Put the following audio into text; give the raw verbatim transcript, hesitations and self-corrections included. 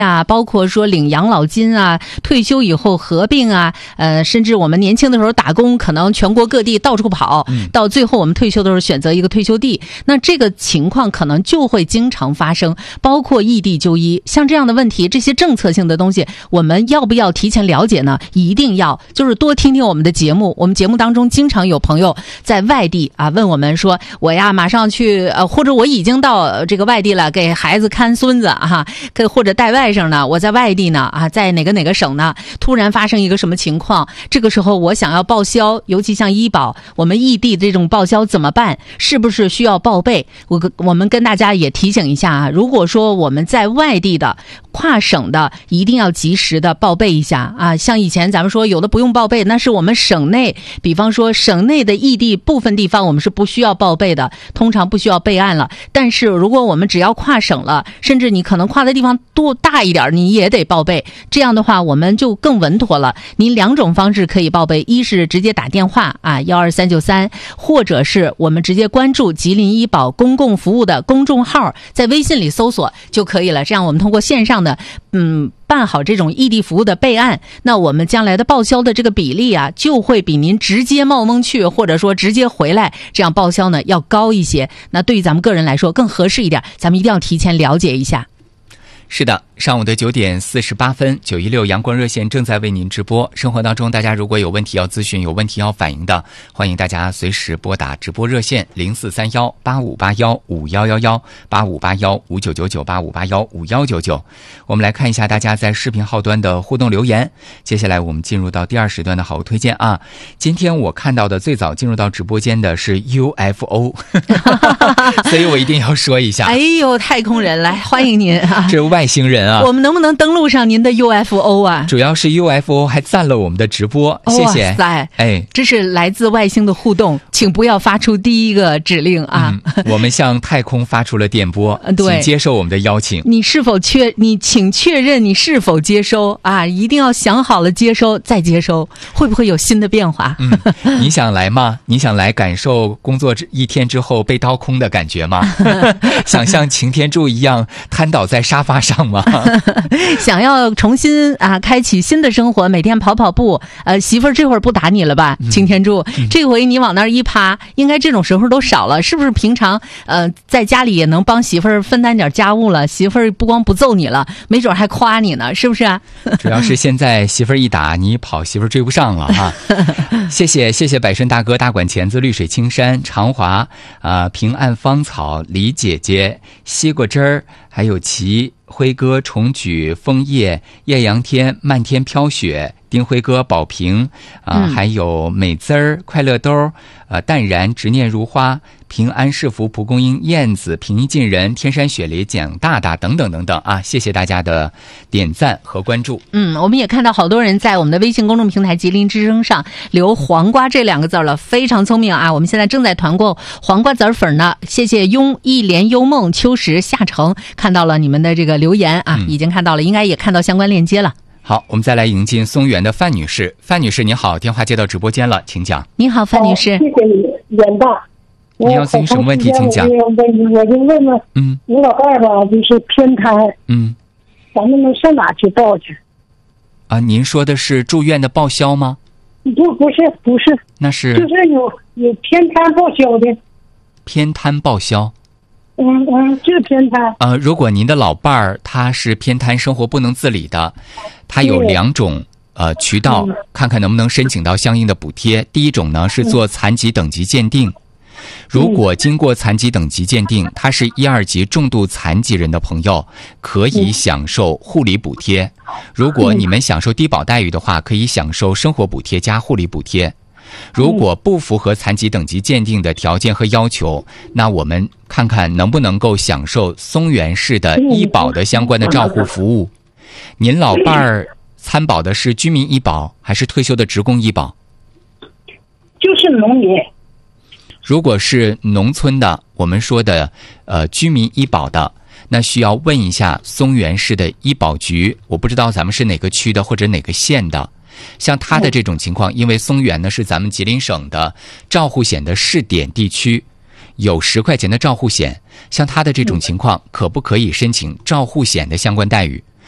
啊，包括说领养老金啊，退休以后合并啊，呃，甚至我们年轻的时候打工，可能全国各地到处跑，嗯、到最后我们退休的时候选择一个退休地，那这个情况可能就会经常发生。包括异地就医，像这样的问题，这些政策性的东西，我们要不要提前了解呢？一定要，就是多听听我们的节目。我们节目当中经常有朋友在外地啊问我们说，我呀马上去，呃，或者我已经到这个外地了，给孩子看孙子啊，或者带外甥呢，我在外地呢啊，在哪个哪个省呢，突然发生一个什么情况，这个时候我想要报销，尤其像医保，我们异地这种报销怎么办？是不是需要报备？我我们跟大家也提醒一下啊，如果说我们在外地的、跨省的，一定要及时的报备一下啊。像以前咱们说有的不用报备，那是我们省内，比方说省内的异地部分地方我们是不需要报备的，通常不需要备案了。但是如果我们只要跨省了，甚至你可能跨的地方多大一点，你也得报备。这样的话我们就更稳妥了。您两种方式可以报备，一是直接打电话啊幺二三九三，或者是我们直接关注吉林医保公共服务的公众号，在微信里搜索就可以了。这样我们通过线上的嗯办好这种异地服务的备案，那我们将来的报销的这个比例啊，就会比您直接冒蒙去或者说直接回来这样报销呢要高一些。那对于咱们个人来说更合适一点，咱们一定要提前了解一下。 是的，上午的九点四十八分，九一六阳光热线正在为您直播。生活当中，大家如果有问题要咨询、有问题要反映的，欢迎大家随时拨打直播热线零四三幺八五八幺五幺幺幺八五八幺五九九九八五八幺五幺九九。我们来看一下大家在视频号端的互动留言。接下来我们进入到第二时段的好物推荐啊。今天我看到的最早进入到直播间的是 U F O， 所以我一定要说一下。 哎呦，太空人来欢迎您啊！ 这外星人啊， 我们能不能登录上您的 U F O 啊？ 主要是 U F O 还赞了我们的直播，谢谢。 哇塞， 哎， 这是来自外星的互动，请不要发出第一个指令啊！ 嗯、我们向太空发出了电波， 对， 请接受我们的邀请。 你是否确？你请确认你是否接收啊？一定要想好了接收再接收，会不会有新的变化？ 嗯，你想来吗？你想来感受工作一天之后被掏空的感觉吗？想像擎天柱一样瘫倒在沙发上吗？ 想要重新啊开启新的生活，每天跑跑步，呃，媳妇儿这会儿不打你了吧？擎天柱，嗯、这回你往那儿一趴，应该这种时候都少了，是不是？平常呃在家里也能帮媳妇儿分担点家务了，媳妇儿不光不揍你了，没准还夸你呢，是不是啊？ 主要是现在媳妇儿一打你一跑，媳妇儿追不上了哈。谢谢谢谢百顺大哥、大管钳子、绿水青山、长华啊、呃、平安芳草、李姐姐、西瓜汁儿，还有齐辉哥、重举、枫叶、艳阳天、漫天飘雪、丁辉哥、宝平啊、呃嗯，还有美滋儿、快乐兜、呃淡然、执念如花、平安是福、蒲公英、燕子、平易近人、天山雪梨、蒋大大等等等等啊！谢谢大家的点赞和关注。 嗯，我们也看到好多人在我们的微信公众平台吉林之声上留黄瓜这两个字了，非常聪明啊！我们现在正在团购黄瓜籽粉呢，谢谢雍一莲幽梦秋实夏城看到了你们的这个留言啊、嗯，已经看到了，应该也看到相关链接了。 好，我们再来迎进松原的范女士。范女士你好，电话接到直播间了，请讲。 你好，范女士。 哦、谢谢你，远大。 你要咨询什么问题，请讲。 我我就问问，嗯，我老伴儿吧，就是偏瘫，嗯，咱们能上哪去报去？ 啊，您说的是住院的报销吗？ 不，不是，不是， 那是就是有有偏瘫报销的。 偏瘫报销。 嗯嗯，就是偏瘫。 呃，如果您的老伴儿他是偏瘫，生活不能自理的，他有两种呃渠道，看看能不能申请到相应的补贴。第一种呢是做残疾等级鉴定，如果经过残疾等级鉴定，他是一二级重度残疾人的朋友，可以享受护理补贴。如果你们享受低保待遇的话，可以享受生活补贴加护理补贴。如果不符合残疾等级鉴定的条件和要求，那我们看看能不能够享受松原市的医保的相关的照护服务。您老伴儿参保的是居民医保还是退休的职工医保？ 就是农民。 如果是农村的，我们说的呃居民医保的，那需要问一下松原市的医保局，我不知道咱们是哪个区的或者哪个县的。像他的这种情况，因为松原呢是咱们吉林省的照护险的试点地区，有十块钱的照护险，像他的这种情况，可不可以申请照护险的相关待遇？